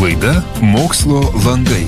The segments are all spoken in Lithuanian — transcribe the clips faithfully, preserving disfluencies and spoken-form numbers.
Laida Mokslo landai.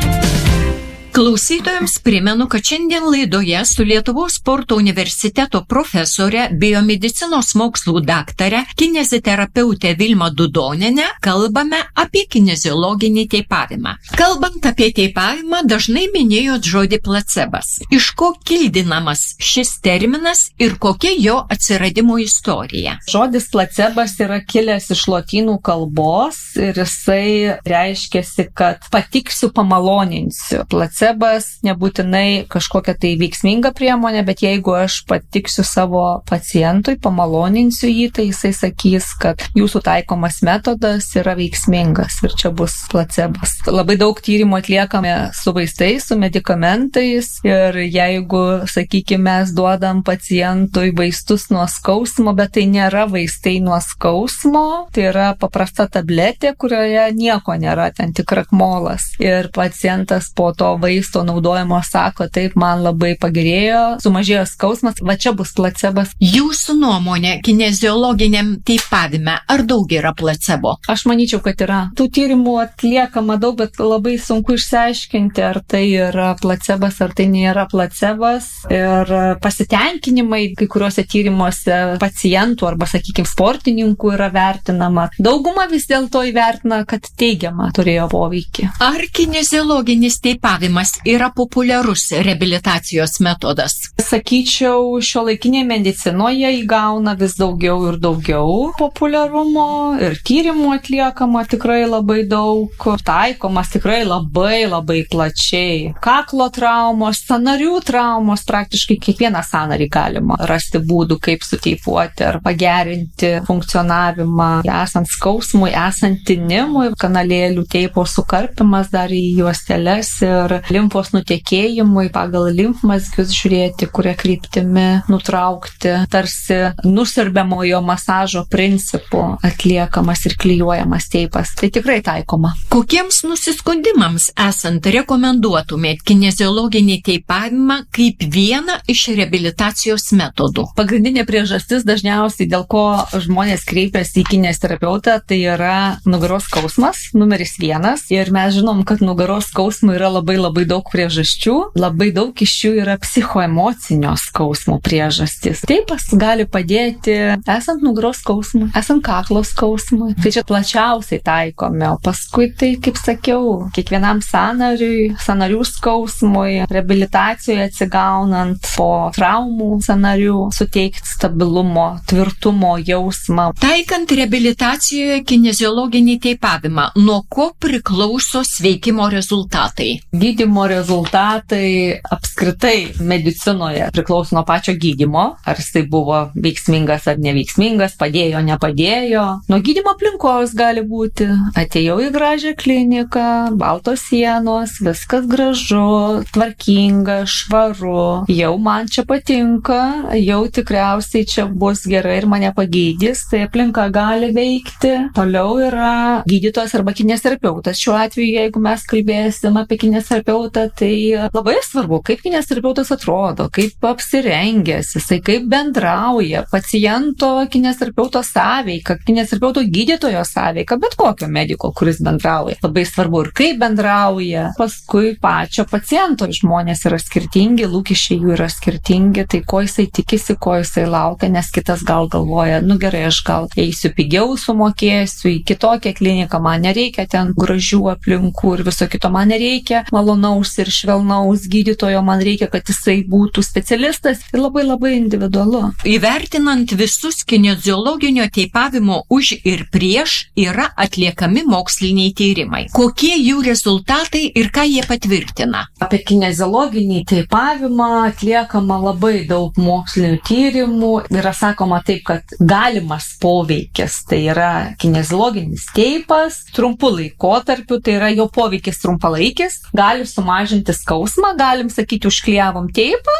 Klausytojams primenu, kad šiandien laidoje su Lietuvos sporto universiteto profesorė, biomedicinos mokslų daktare, kineziterapeutė Vilma Dudonienė kalbame apie kineziologinį teipavimą. Kalbant apie teipavimą, dažnai minėjot žodį placebas. Iš ko kildinamas šis terminas ir kokia jo atsiradimo istorija? Žodis placebas yra kilęs iš lotynų kalbos ir jisai reiškiasi, kad patiksiu, pamaloninsiu. Placebas nebūtinai kažkokia tai veiksminga priemonė, bet jeigu aš patiksiu savo pacientui, pamaloninsiu jį, tai jisai sakys, kad jūsų taikomas metodas yra veiksmingas ir čia bus placebas. Labai daug tyrimų atliekame su vaistais, su medikamentais ir jeigu, sakykime, mes duodam pacientui vaistus nuo skausmo, bet tai nėra vaistai nuo skausmo, tai yra paprasta tabletė, kurioje nieko nėra, ten tik krakmolas. Ir pacientas po to vaisto naudojimo sako, taip, man labai pagerėjo, sumažėjo skausmas, va čia bus placebas. Jūsų nuomonė kineziologiniam teipavime, ar daug yra placebo? Aš manyčiau, kad yra. Tų tyrimų atliekama daug, bet labai sunku išsiaiškinti, ar tai yra placebas, ar tai nėra placebas. Ir pasitenkinimai kai kuriuose tyrimuose pacientų arba, sakykime, sportininkų yra vertinama. Dauguma vis dėlto įvertina, kad teigiamą turėjo poveikį. Ar kineziologinis teipavimas yra populiarus reabilitacijos metodas? Sakyčiau, šiuolaikinėje medicinoje įgauna vis daugiau ir daugiau populiarumo ir tyrimų atliekama tikrai labai daug, taikomas tikrai labai labai plačiai. Kaklo traumos, sąnarių traumos, praktiškai kiekvieną sąnarį galima rasti būdų, kaip suteipuoti ar pagerinti funkcionavimą, esant skausmui, esant tinimui, kanalėlių teipo sukarpimas dar į juosteles ir limfos nutekėjimui pagal limfmazgius žiūrėti, kuria kryptimi nutraukti, tarsi nusiurbiamojo masažo principu atliekamas ir klijuojamas teipas. Tai tikrai taikoma. Kokiems nusiskundimams esant rekomenduotumėt kineziologinį teipavimą kaip vieną iš reabilitacijos metodų? Pagrindinė priežastis dažniausiai, dėl ko žmonės kreipiasi į kineziterapeutą, tai yra nugaros skausmas, numeris vienas. Ir mes žinom, kad nugaros skausmų yra labai labai daug priežasčių. Labai daug iš jų yra psichoemocinio skausmo priežastys. Teipas gali padėti esant nugaros skausmui, esant kaklo skausmui. Tai čia plačiausiai taikome. O paskui tai, kaip sakiau, kiekvienam sąnariui, sąnarių skausmui, reabilitacijoje atsigaunant po traumų sąnarių, suteikti stabilumo, tvirtumo jausmą. Taikant reabilitacijoje kineziologinį teipavimą, nuo ko priklauso sveikimo rezultatai? Gydymo rezultatai apskritai medicinoje priklauso nuo pačio gydymo, ar jisai buvo veiksmingas ar neveiksmingas, padėjo, nepadėjo. Nuo gydymo aplinkos gali būti, atėjau į gražią kliniką, baltos sienos, viskas gražu, tvarkinga, švaru, jau man čia patinka, jau tikriausiai čia bus gerai ir mane pagydys, tai aplinka gali veikti. Toliau yra gydytojas arba kineziterapeutas. Šiuo atveju, jeigu mes kalbėsim apie kineziterapeutą, tai labai svarbu, kaip kineziterapeutas atrodo, kaip apsirengęs, jisai kaip bendrauja, paciento kineziterapeuto sąveika, kineziterapeuto gydytojo sąveika, bet kokio mediko, kuris bendrauja. Labai svarbu ir kaip bendrauja. Paskui pačio paciento žmonės yra skirtingi, lūkesčiai jų yra skirtingi, tai ko jisai tikisi, ko jisai laukia, nes kitas gal galvoja, nu gerai, aš gal eisiu pigiau, sumokėsiu į kitokią kliniką, man nereikia ten gražių aplinkų ir viso kito, man nereikia malonaus ir švelnaus gydytojo, man reikia, kad jisai būtų specialistas ir labai labai individualu. Įvertinant visus kineziologinio teipavimo už ir prieš yra atliekami moksliniai tyrimai. Kokie jų rezultatai ir ką jie patvirtina? Apie kineziologinį teipavimą atliekama labai daug mokslinių tyrimų. Yra sakoma taip, kad galimas poveikis, tai yra kineziologinis teipas, trumpu laikotarpiu, tai yra jo poveikis trumpalaikis, gali sumažinti skausmą, galim sakyti, užklijavom teipą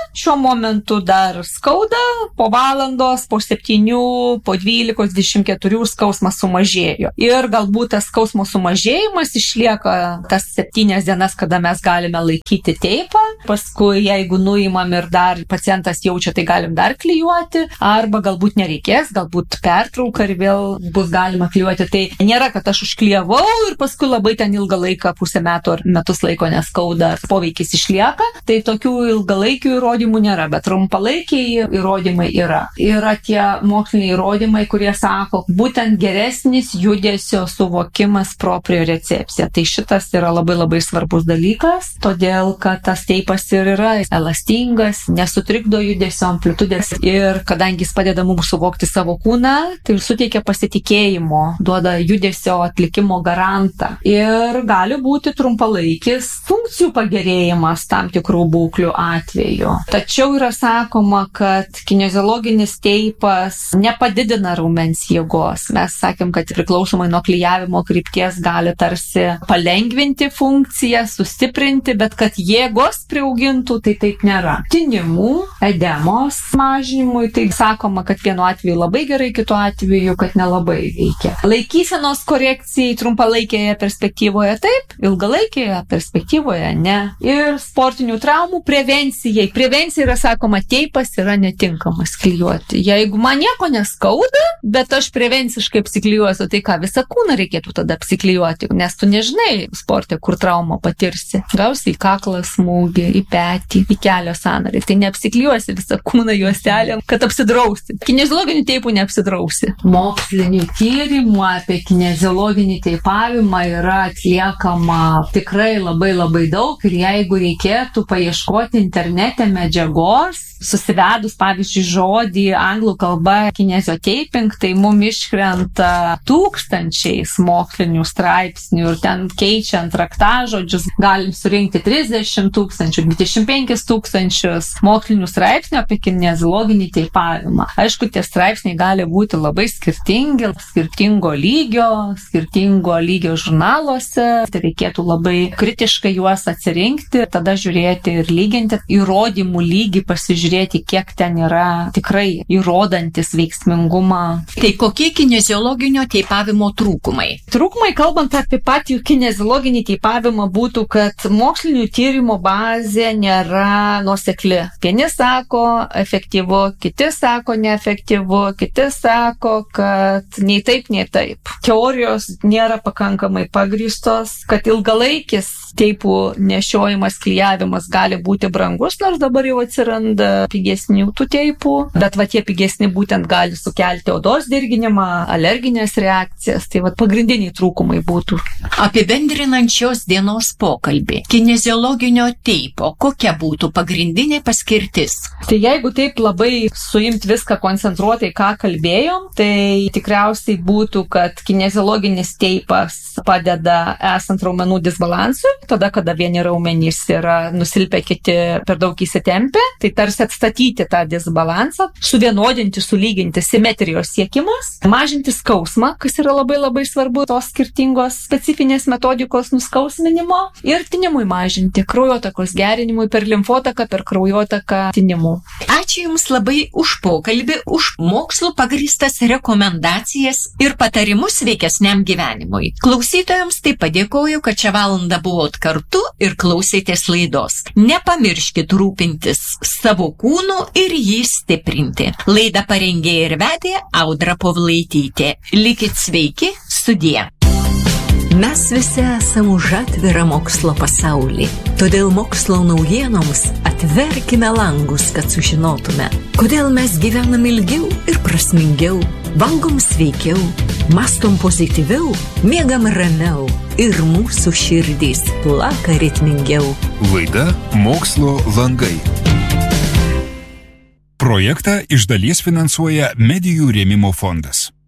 šiuo momentu dar skauda, po valandos, po septynių, po dvylikos, dvidešimt keturių skausmas sumažėjo. Ir galbūt tas skausmo sumažėjimas išlieka tas septynias dienas, kada mes galime laikyti teipą. Paskui, jeigu nuimam ir dar pacientas jaučia, tai galim dar klijuoti, arba galbūt nereikės, galbūt pertrauka ir vėl bus galima klijuoti. Tai nėra, kad aš užklijavau ir paskui labai ten ilgą laiką, pusę metų ar metus laiko neskauda, poveikis išlieka. Tai tokių ilgalaikių įrodymų nėra, bet trumpalaikiai įrodymai yra. Yra tie moksliniai įrodymai, kurie sako, būtent geresnis judesio suvokimas propriorecepcija. Tai šitas yra labai labai svarbus dalykas, todėl kad tas teipas ir yra elastingas, nesutrikdo judesio amplitudės ir kadangi jis padeda mums suvokti savo kūną, tai suteikia pasitikėjimo, duoda judesio atlikimo garantą ir gali būti trumpalaikis funkcijų pagerėjimas tam tikrų būklių atveju. Tačiau yra sakoma, kad kineziologinis teipas nepadidina raumens jėgos. Mes sakėm, kad priklausomai nuo klijavimo krypties gali tarsi palengvinti funkciją, sustiprinti, bet kad jėgos priaugintų, tai taip nėra. Tinimų, edemos mažinimui, tai sakoma, kad vienu atveju labai gerai, kitu atveju, kad nelabai veikia. Laikysenos korekcijai trumpalaikėje perspektyvoje taip, ilgalaikėje perspektyvoje ne. Ir sportinių traumų prevencijai. Prevencija yra sakoma, teipas yra netinkamas klijuoti. Jeigu man nieko neskauda, bet aš prevenciškai apsiklijuosiu, tai ką, visą kūną reikėtų tada apsiklijuoti, nes tu nežinai sporte, kur traumą patirsi. Gausi į kaklą smūgį, į petį, į kelio sąnarį. Tai neapsiklijuosi visą kūną juostelėm, kad apsidrausti. Kineziologinių teipų neapsidrausi. Mokslinių tyrimų apie kineziologinį teipavimą yra atliekama tikrai labai labai daug ir jeigu reikėtų paieškoti internete medžiagos, susivedus, pavyzdžiui, žodį anglų kalba kinezioteiping, tai mum iškrenta tūkstančiais mokslinių straipsnių ir ten keičiant raktažodžius galim surinkti trisdešimt tūkstančių, dvidešimt penkis tūkstančius mokslinių straipsnių apie kineziologinį teipavimą. Aišku, tie straipsniai gali būti labai skirtingi, skirtingo lygio, skirtingo lygio žurnaluose. Tai reikėtų labai kritiškai juos atsirinkti, tada žiūrėti ir lyginti įrodymų lygį, pasižiūrėti, kiek ten yra tikrai įrodantis veiksmingumą. Tai kokie kineziologinio teipavimo trūkumai? Trūkumai, kalbant apie patį kineziologinį teipavimą, būtų, kad mokslinių tyrimų bazė nėra nuosekli. Vieni sako efektyvu, kiti sako neefektyvu, kiti sako, kad nei taip, nei taip. Teorijos nėra pakankamai pagrįstos, kad ilgalaikis teipų nešiojimas, klijavimas gali būti brangus, nors dabar jau atsiranda pigesnių tų teipų, bet va tie pigesni būtent gali sukelti odos dirginimą, alerginės reakcijas, tai va pagrindiniai trūkumai būtų. Apibendrinant šios dienos pokalbį, kineziologinio teipo, kokia būtų pagrindinė paskirtis? Tai jeigu taip labai suimt viską koncentruotai, ką kalbėjom, tai tikriausiai būtų, kad kineziologinis teipas padeda esant raumenų disbalansui, tada, kada vieni raumenys yra nusilpę, kiti per daug įsitempę, tai tarsi atstatyti tą disbalansą, suvienodinti, sulyginti simetrijos siekimas, mažinti skausmą, kas yra labai labai svarbu, tos skirtingos specifinės metodikos nuskausminimo ir tinimui mažinti, kraujotakos gerinimui per limfotaką, per kraujotaką tinimų. Ačiū Jums labai už pokalbį, už mokslų pagrįstas rekomendacijas ir patarimus sveikesniam gyvenimui. Klausytojams taip padėkoju, kad šią valandą buvot kartu ir klausėtės laidos. Nepamirškit rūpintis savo kūnu ir jį stiprinti. Laidą parengė ir vedė Audra Povlaitytė. Likit sveiki, sudie. Mes visi esame už atvirą mokslo pasaulį. Todėl mokslo naujienoms atverkime langus, kad sužinotume, kodėl mes gyvenam ilgiau ir prasmingiau, valgom sveikiau, mastom pozityviau, miegam ramiau ir mūsų širdys plaka ritmingiau. Laida Mokslo langai. Projektą iš dalies finansuoja Medijų rėmimo fondas.